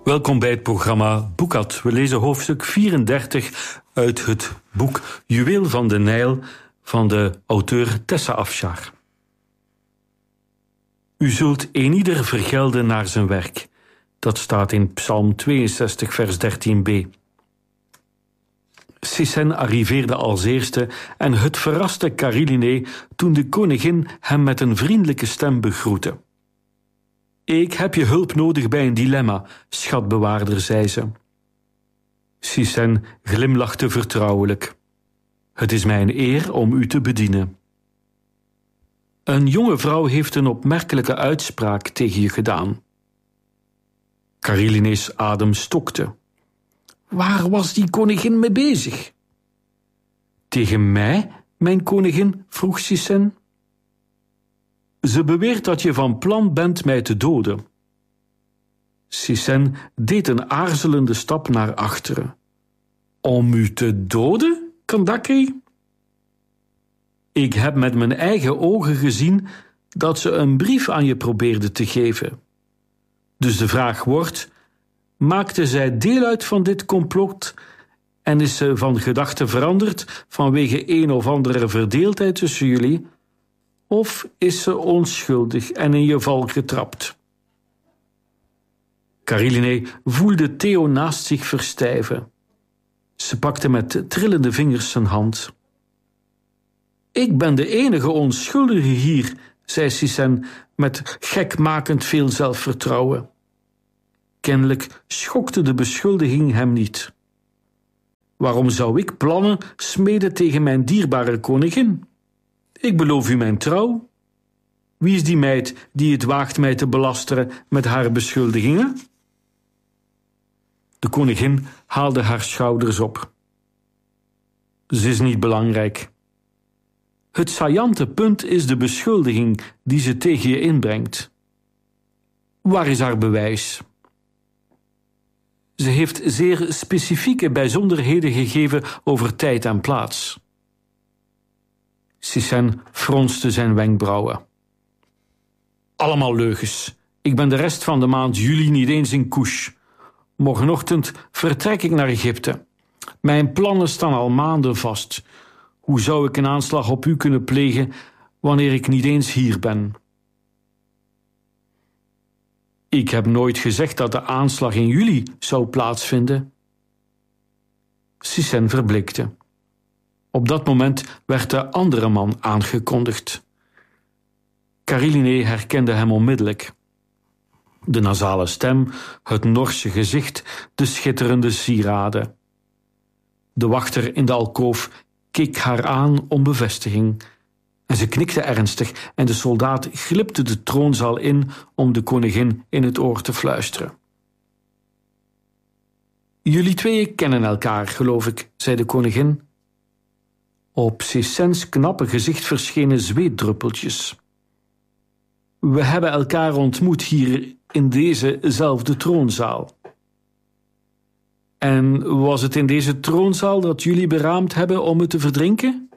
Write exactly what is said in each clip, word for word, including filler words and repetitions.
Welkom bij het programma Boekat. We lezen hoofdstuk vierendertig uit het boek Juweel van de Nijl van de auteur Tessa Afshar. U zult eenieder vergelden naar zijn werk. Dat staat in Psalm tweeënzestig, vers dertien b. Sissen arriveerde als eerste en het verraste Kariline toen de koningin hem met een vriendelijke stem begroette. Ik heb je hulp nodig bij een dilemma, schatbewaarder, zei ze. Sissen glimlachte vertrouwelijk. Het is mij een eer om u te bedienen. Een jonge vrouw heeft een opmerkelijke uitspraak tegen je gedaan. Kariline's adem stokte. Waar was die koningin mee bezig? Tegen mij, mijn koningin, vroeg Sissen. Ze beweert dat je van plan bent mij te doden. Sissen deed een aarzelende stap naar achteren. Om u te doden, Kandakri? Ik heb met mijn eigen ogen gezien dat ze een brief aan je probeerde te geven. Dus de vraag wordt, maakte zij deel uit van dit complot en is ze van gedachten veranderd vanwege een of andere verdeeldheid tussen jullie? Of is ze onschuldig en in je val getrapt? Kariline voelde Theo naast zich verstijven. Ze pakte met trillende vingers zijn hand. Ik ben de enige onschuldige hier, zei Sissen met gekmakend veel zelfvertrouwen. Kennelijk schokte de beschuldiging hem niet. Waarom zou ik plannen smeden tegen mijn dierbare koningin? Ik beloof u mijn trouw. Wie is die meid die het waagt mij te belasteren met haar beschuldigingen? De koningin haalde haar schouders op. Ze is niet belangrijk. Het saillante punt is de beschuldiging die ze tegen je inbrengt. Waar is haar bewijs? Ze heeft zeer specifieke bijzonderheden gegeven over tijd en plaats. Sissen fronste zijn wenkbrauwen. Allemaal leugens. Ik ben de rest van de maand juli niet eens in Kush. Morgenochtend vertrek ik naar Egypte. Mijn plannen staan al maanden vast. Hoe zou ik een aanslag op u kunnen plegen wanneer ik niet eens hier ben? Ik heb nooit gezegd dat de aanslag in juli zou plaatsvinden. Sissen verblikte. Op dat moment werd de andere man aangekondigd. Kariline herkende hem onmiddellijk. De nasale stem, het Norse gezicht, de schitterende sieraden. De wachter in de alkoof keek haar aan om bevestiging. En ze knikte ernstig en de soldaat glipte de troonzaal in om de koningin in het oor te fluisteren. Jullie tweeën kennen elkaar, geloof ik, zei de koningin. Op Sissens knappe gezicht verschenen zweetdruppeltjes. We hebben elkaar ontmoet hier in dezezelfde troonzaal. En was het in deze troonzaal dat jullie beraamd hebben om me te verdrinken?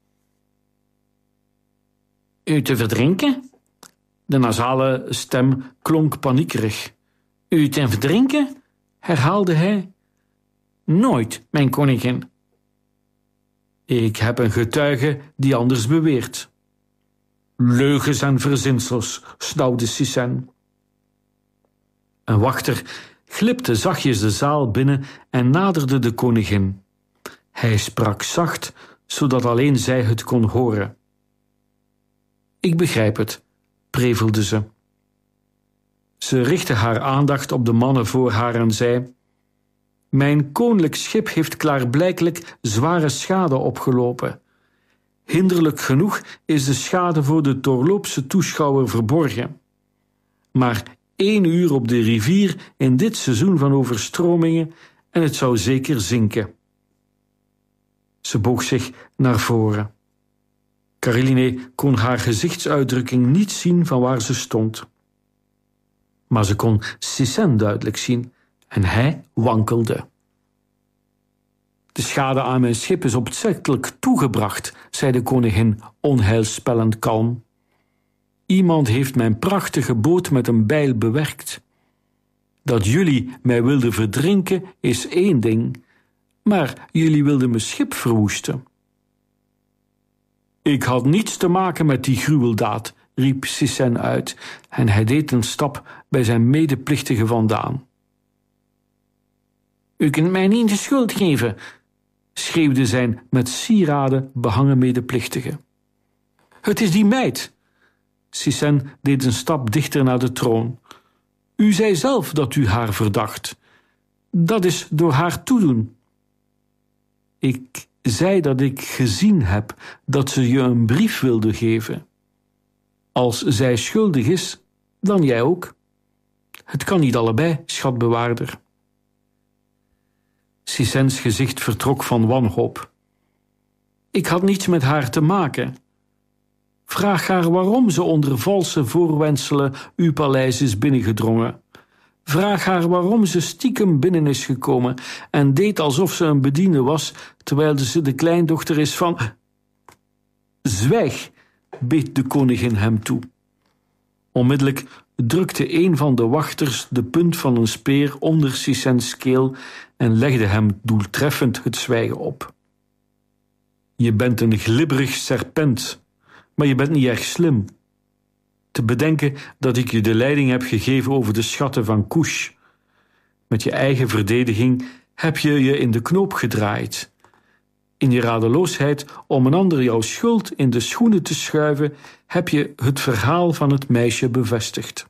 U te verdrinken? De nasale stem klonk paniekerig. U te verdrinken? Herhaalde hij. Nooit, mijn koningin. Ik heb een getuige die anders beweert. Leugens en verzinsels, snauwde Sissen. Een wachter glipte zachtjes de zaal binnen en naderde de koningin. Hij sprak zacht, zodat alleen zij het kon horen. Ik begrijp het, prevelde ze. Ze richtte haar aandacht op de mannen voor haar en zei: Mijn koninklijk schip heeft klaarblijkelijk zware schade opgelopen. Hinderlijk genoeg is de schade voor de doorloopse toeschouwer verborgen. Maar één uur op de rivier in dit seizoen van overstromingen en het zou zeker zinken. Ze boog zich naar voren. Kariline kon haar gezichtsuitdrukking niet zien van waar ze stond. Maar ze kon Sissen duidelijk zien en hij wankelde. De schade aan mijn schip is opzettelijk toegebracht, zei de koningin onheilspellend kalm. Iemand heeft mijn prachtige boot met een bijl bewerkt. Dat jullie mij wilden verdrinken is één ding, maar jullie wilden mijn schip verwoesten. Ik had niets te maken met die gruweldaad, riep Sissène uit, en hij deed een stap bij zijn medeplichtige vandaan. U kunt mij niet de schuld geven, schreeuwde zijn met sieraden behangen medeplichtige. Het is die meid. Sissène deed een stap dichter naar de troon. U zei zelf dat u haar verdacht. Dat is door haar toedoen. Ik zei dat ik gezien heb dat ze je een brief wilde geven. Als zij schuldig is, dan jij ook. Het kan niet allebei, schatbewaarder. Sissènes gezicht vertrok van wanhoop. Ik had niets met haar te maken. Vraag haar waarom ze onder valse voorwendselen uw paleis is binnengedrongen. Vraag haar waarom ze stiekem binnen is gekomen en deed alsof ze een bediende was, terwijl ze de kleindochter is van... Zwijg, beet de koningin hem toe. Onmiddellijk drukte een van de wachters de punt van een speer onder Sissènes keel en legde hem doeltreffend het zwijgen op. Je bent een glibberig serpent, maar je bent niet erg slim. Te bedenken dat ik je de leiding heb gegeven over de schatten van Couche. Met je eigen verdediging heb je je in de knoop gedraaid. In je radeloosheid om een ander jouw schuld in de schoenen te schuiven, heb je het verhaal van het meisje bevestigd.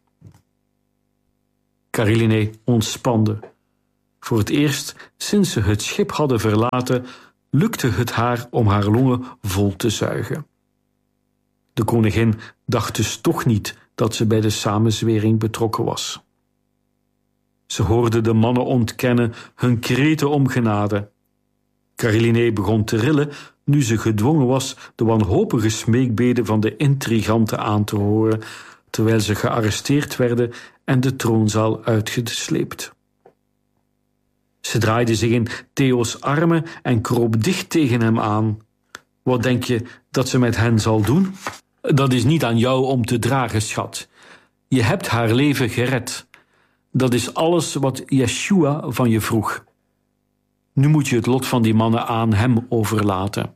Cariliné ontspande. Voor het eerst sinds ze het schip hadden verlaten, lukte het haar om haar longen vol te zuigen. De koningin dacht dus toch niet dat ze bij de samenzwering betrokken was. Ze hoorde de mannen ontkennen hun kreten om genade. Cariliné begon te rillen nu ze gedwongen was de wanhopige smeekbeden van de intriganten aan te horen, terwijl ze gearresteerd werden en de troonzaal uitgesleept. Ze draaide zich in Theo's armen en kroop dicht tegen hem aan. Wat denk je dat ze met hen zal doen? Dat is niet aan jou om te dragen, schat. Je hebt haar leven gered. Dat is alles wat Yeshua van je vroeg. Nu moet je het lot van die mannen aan hem overlaten.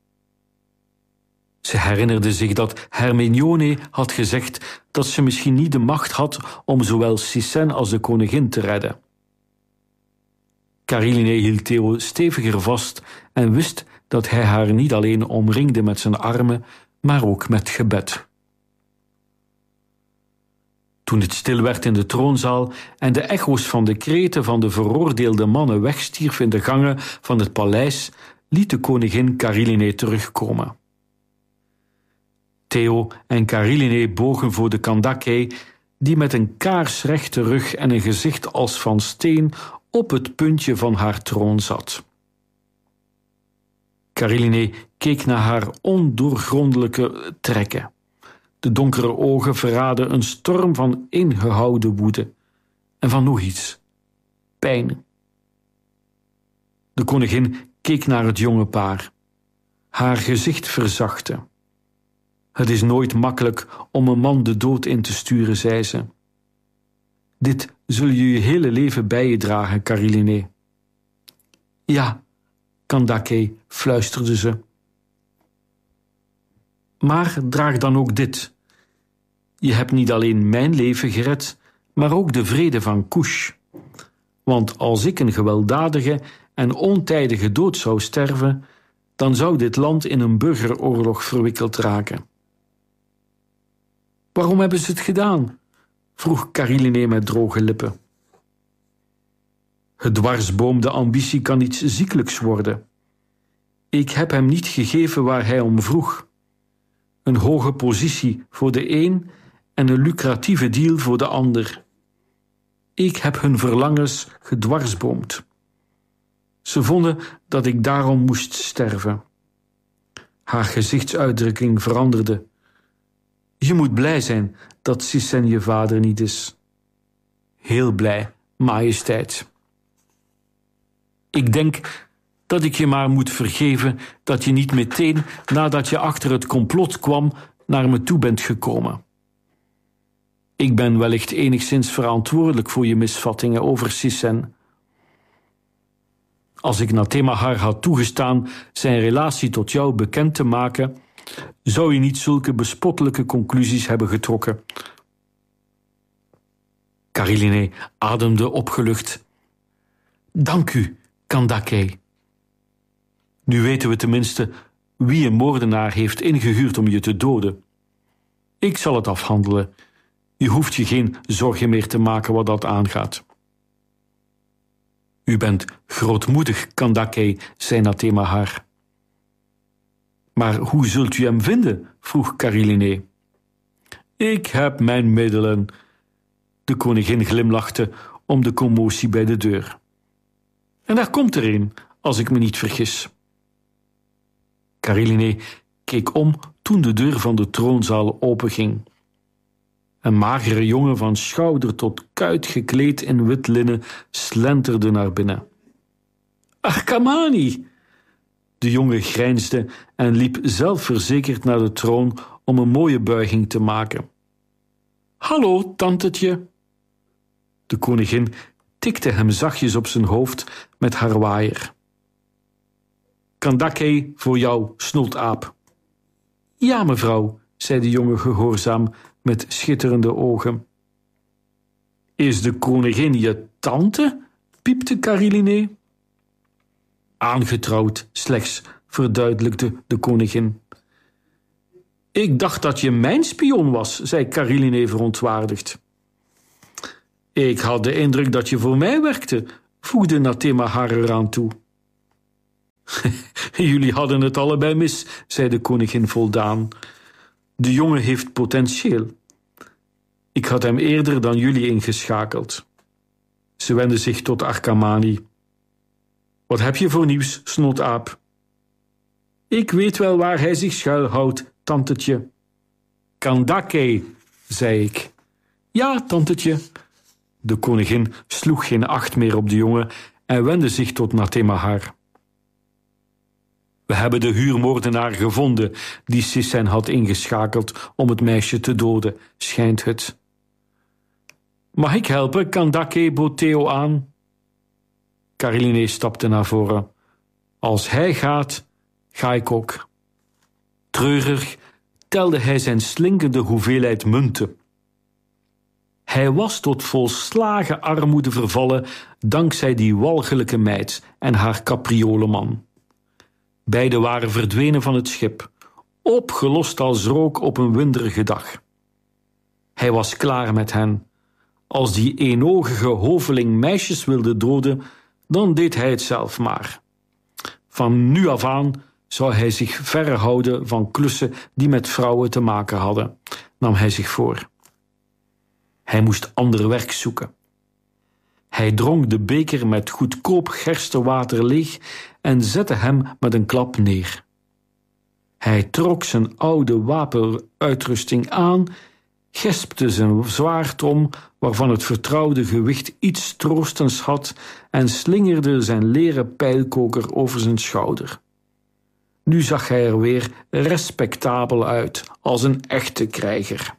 Ze herinnerde zich dat Hermione had gezegd dat ze misschien niet de macht had om zowel Sissène als de koningin te redden. Cariliné hield Theo steviger vast en wist dat hij haar niet alleen omringde met zijn armen, maar ook met gebed. Toen het stil werd in de troonzaal en de echo's van de kreten van de veroordeelde mannen wegstierf in de gangen van het paleis, liet de koningin Cariliné terugkomen. Theo en Cariliné bogen voor de Kandake, die met een kaarsrechte rug en een gezicht als van steen op het puntje van haar troon zat. Cariliné keek naar haar ondoorgrondelijke trekken. De donkere ogen verraadden een storm van ingehouden woede en van nog iets: pijn. De koningin keek naar het jonge paar. Haar gezicht verzachtte. Het is nooit makkelijk om een man de dood in te sturen, zei ze. Dit zul je je hele leven bij je dragen, Cariliné. Ja, Kandake, fluisterde ze. Maar draag dan ook dit. Je hebt niet alleen mijn leven gered, maar ook de vrede van Couche. Want als ik een gewelddadige en ontijdige dood zou sterven, dan zou dit land in een burgeroorlog verwikkeld raken. Waarom hebben ze het gedaan? Vroeg Cariliné met droge lippen. Het dwarsboomde ambitie kan iets ziekelijks worden. Ik heb hem niet gegeven waar hij om vroeg. Een hoge positie voor de een en een lucratieve deal voor de ander. Ik heb hun verlangens gedwarsboomd. Ze vonden dat ik daarom moest sterven. Haar gezichtsuitdrukking veranderde. Je moet blij zijn dat Sissène je vader niet is. Heel blij, majesteit. Ik denk dat ik je maar moet vergeven dat je niet meteen nadat je achter het complot kwam naar me toe bent gekomen. Ik ben wellicht enigszins verantwoordelijk voor je misvattingen over Sissen. Als ik Natemahar had toegestaan zijn relatie tot jou bekend te maken, zou je niet zulke bespottelijke conclusies hebben getrokken. Kariline ademde opgelucht. Dank u, Kandake. Nu weten we tenminste wie een moordenaar heeft ingehuurd om je te doden. Ik zal het afhandelen. Je hoeft je geen zorgen meer te maken wat dat aangaat. U bent grootmoedig, Kandake, zei Natemahar. Maar hoe zult u hem vinden? Vroeg Kariline. Ik heb mijn middelen. De koningin glimlachte om de commotie bij de deur. En daar komt er een, als ik me niet vergis. Kariline keek om toen de deur van de troonzaal openging. Een magere jongen van schouder tot kuit gekleed in wit linnen slenterde naar binnen. Arkamani! De jongen grijnsde en liep zelfverzekerd naar de troon om een mooie buiging te maken. Hallo, tantetje! De koningin tikte hem zachtjes op zijn hoofd met haar waaier. Kandake voor jou, snoetaap. Ja, mevrouw, zei de jongen gehoorzaam met schitterende ogen. Is de koningin je tante? Piepte Kariline. Aangetrouwd slechts, verduidelijkte de koningin. Ik dacht dat je mijn spion was, zei Kariline verontwaardigd. Ik had de indruk dat je voor mij werkte, voegde Natemahar eraan toe. Jullie hadden het allebei mis, zei de koningin voldaan. De jongen heeft potentieel. Ik had hem eerder dan jullie ingeschakeld. Ze wendde zich tot Arkamani. Wat heb je voor nieuws, snotaap? Ik weet wel waar hij zich schuilhoudt, tantetje. Kandake, zei ik. Ja, tantetje. De koningin sloeg geen acht meer op de jongen en wendde zich tot Natemahar. We hebben de huurmoordenaar gevonden die Sissen had ingeschakeld om het meisje te doden, schijnt het. Mag ik helpen, Kandake bood Theo aan. Kariline stapte naar voren. Als hij gaat, ga ik ook. Treurig telde hij zijn slinkende hoeveelheid munten. Hij was tot volslagen armoede vervallen dankzij die walgelijke meid en haar caprioleman. Beiden waren verdwenen van het schip, opgelost als rook op een winderige dag. Hij was klaar met hen. Als die eenogige hoveling meisjes wilde doden, dan deed hij het zelf maar. Van nu af aan zou hij zich verre houden van klussen die met vrouwen te maken hadden, nam hij zich voor. Hij moest ander werk zoeken. Hij dronk de beker met goedkoop gerstewater leeg en zette hem met een klap neer. Hij trok zijn oude wapenuitrusting aan, gespte zijn zwaard om, waarvan het vertrouwde gewicht iets troostends had, en slingerde zijn leren pijlkoker over zijn schouder. Nu zag hij er weer respectabel uit, als een echte krijger.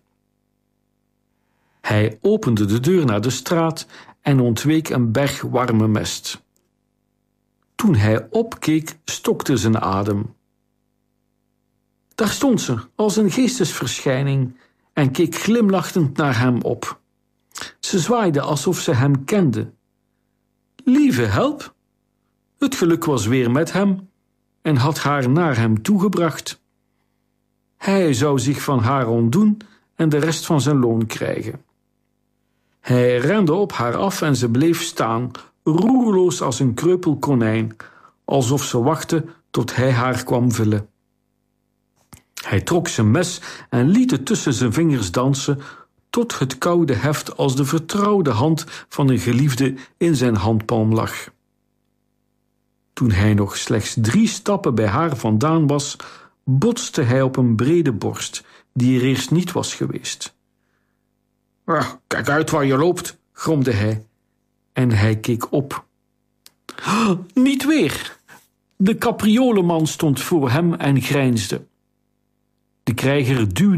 Hij opende de deur naar de straat en ontweek een berg warme mest. Toen hij opkeek, stokte zijn adem. Daar stond ze, als een geestesverschijning, en keek glimlachend naar hem op. Ze zwaaide alsof ze hem kende. Lieve help! Het geluk was weer met hem en had haar naar hem toegebracht. Hij zou zich van haar ontdoen en de rest van zijn loon krijgen. Hij rende op haar af en ze bleef staan, roerloos als een kreupel konijn, alsof ze wachtte tot hij haar kwam vullen. Hij trok zijn mes en liet het tussen zijn vingers dansen, tot het koude heft als de vertrouwde hand van een geliefde in zijn handpalm lag. Toen hij nog slechts drie stappen bij haar vandaan was, botste hij op een brede borst, die er eerst niet was geweest. Ah, kijk uit waar je loopt, gromde hij, en hij keek op. Oh, niet weer! De caprioleman stond voor hem en grijnsde. De krijger duwde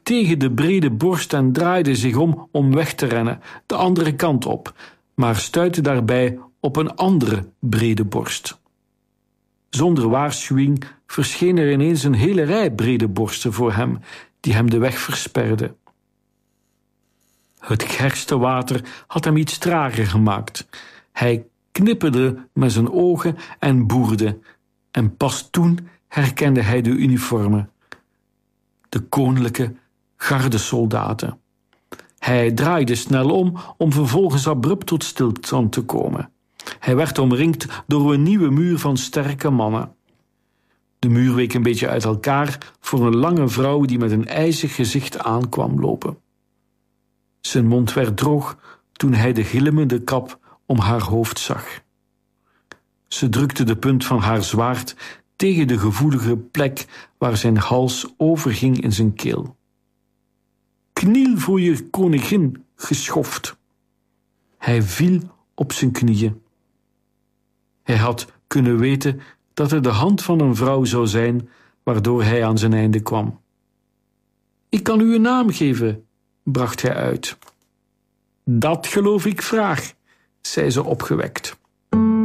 tegen de brede borst en draaide zich om om weg te rennen, de andere kant op, maar stuitte daarbij op een andere brede borst. Zonder waarschuwing verscheen er ineens een hele rij brede borsten voor hem, die hem de weg versperden. Het gerste water had hem iets trager gemaakt. Hij knipperde met zijn ogen en boerde, en pas toen herkende hij de uniformen. De koninklijke gardesoldaten. Hij draaide snel om, om vervolgens abrupt tot stilstand te komen. Hij werd omringd door een nieuwe muur van sterke mannen. De muur week een beetje uit elkaar voor een lange vrouw die met een ijzig gezicht aankwam lopen. Zijn mond werd droog toen hij de glimmende kap om haar hoofd zag. Ze drukte de punt van haar zwaard tegen de gevoelige plek waar zijn hals overging in zijn keel. Kniel voor je koningin, geschoft. Hij viel op zijn knieën. Hij had kunnen weten dat het de hand van een vrouw zou zijn waardoor hij aan zijn einde kwam. Ik kan u een naam geven, bracht hij uit. Dat geloof ik graag, zei ze opgewekt.